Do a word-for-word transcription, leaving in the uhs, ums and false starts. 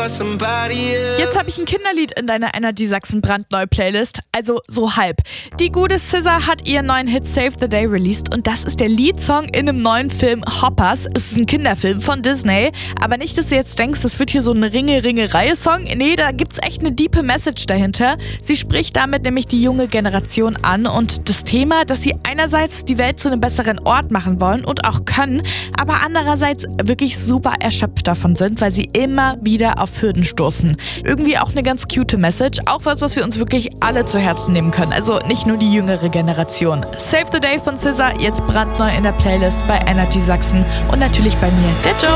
Jetzt habe ich ein Kinderlied in deiner Energy Sachsen brandneu Playlist, also so halb. Die gute S Z A hat ihren neuen Hit Save the Day released und das ist der Leadsong in einem neuen Film Hoppers. Es ist ein Kinderfilm von Disney, aber nicht, dass du jetzt denkst, das wird hier so ein Ringe-Ringe-Reihe-Song. Nee, da gibt's echt eine diepe Message dahinter. Sie spricht damit nämlich die junge Generation an und das Thema, dass sie einerseits die Welt zu einem besseren Ort machen wollen und auch können, aber andererseits wirklich super erschöpft davon sind, weil sie immer wieder auf Hürden stoßen. Irgendwie auch eine ganz cute Message, auch was, was wir uns wirklich alle zu Herzen nehmen können, also nicht nur die jüngere Generation. Save the Day von S Z A, jetzt brandneu in der Playlist bei Energy Sachsen und natürlich bei mir, der Joe.